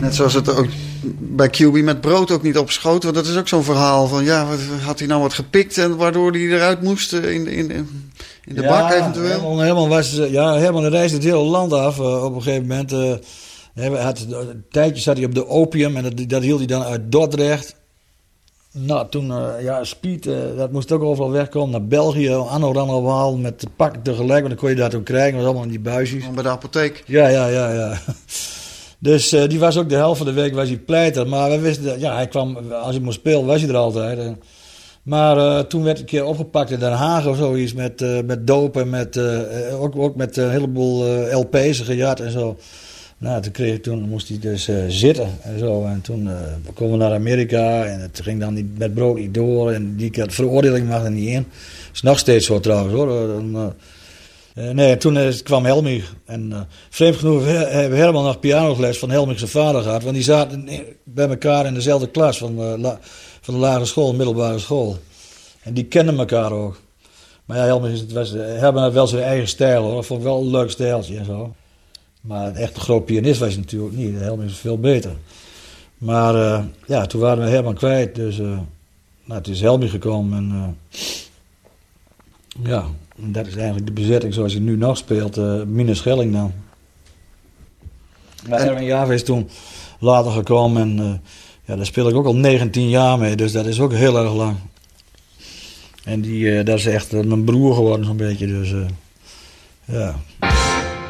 Net zoals het ook bij QB met brood ook niet opschoot. Want dat is ook zo'n verhaal van... ja, had hij nou wat gepikt en waardoor hij eruit moest in de bak eventueel? Herman reisde het hele land af op een gegeven moment. Een tijdje zat hij op de opium en dat hield hij dan uit Dordrecht. Nou, toen, speed, dat moest ook overal wegkomen. Naar België, anno dan al met de pakken tegelijk. Want dan kon je dat ook krijgen, was allemaal in die buisjes. Bij de apotheek. Ja. Dus die was ook de helft van de week was hij pleiter. Maar we wisten dat, hij kwam, als hij moest spelen, was hij er altijd. Maar toen werd hij een keer opgepakt in Den Haag of zoiets met doop en ook met een heleboel LP's gejat en zo. Nou, toen moest hij dus zitten en zo. En toen komen we naar Amerika en het ging dan niet, met brood niet door. En die veroordeling mag er niet in. Dat is nog steeds zo trouwens hoor. Toen kwam Helmich. En vreemd genoeg hebben Herman nog pianoles van Helmich zijn vader gehad. Want die zaten bij elkaar in dezelfde klas van de lagere school, middelbare school. En die kenden elkaar ook. Maar ja, Helmich Herman had wel zijn eigen stijl hoor. Dat vond ik wel een leuk stijltje en zo. Maar een echte groot pianist was hij natuurlijk niet. Helmich is veel beter. Maar toen waren we Herman kwijt. Dus het is Helmich gekomen. En dat is eigenlijk de bezetting zoals hij nu nog speelt. Minus Schelling dan. Maar Erwin Java is toen later gekomen. En daar speel ik ook al 19 jaar mee. Dus dat is ook heel erg lang. En dat is echt mijn broer geworden zo'n beetje. Dus ja...